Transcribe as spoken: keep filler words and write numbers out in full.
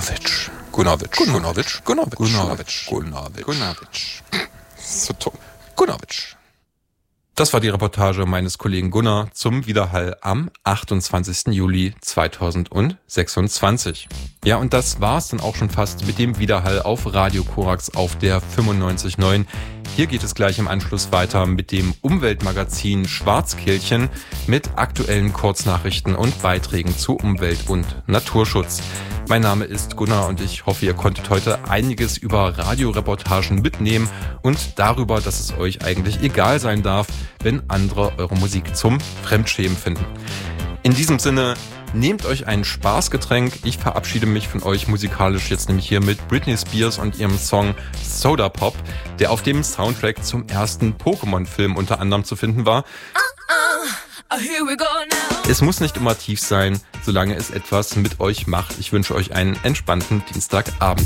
Gunnovic. Gunnovic. Gunnovic. Gunnovic. Gunnovic. Gunnovic. Gunnovic. So toll. Gunnovic. Das war die Reportage meines Kollegen Gunnar zum Widerhall am achtundzwanzigsten Juli zweitausendsechsundzwanzig. Ja, und das war's dann auch schon fast mit dem Widerhall auf Radio Korax auf der fünfundneunzig Komma neun. Hier geht es gleich im Anschluss weiter mit dem Umweltmagazin Schwarzkehlchen mit aktuellen Kurznachrichten und Beiträgen zu Umwelt- und Naturschutz. Mein Name ist Gunnar und ich hoffe, ihr konntet heute einiges über Radioreportagen mitnehmen und darüber, dass es euch eigentlich egal sein darf, wenn andere eure Musik zum Fremdschämen finden. In diesem Sinne, nehmt euch ein Spaßgetränk. Ich verabschiede mich von euch musikalisch jetzt nämlich hier mit Britney Spears und ihrem Song Soda Pop, der auf dem Soundtrack zum ersten Pokémon-Film unter anderem zu finden war. Uh-uh. Here we go now. Es muss nicht immer tief sein, solange es etwas mit euch macht. Ich wünsche euch einen entspannten Dienstagabend.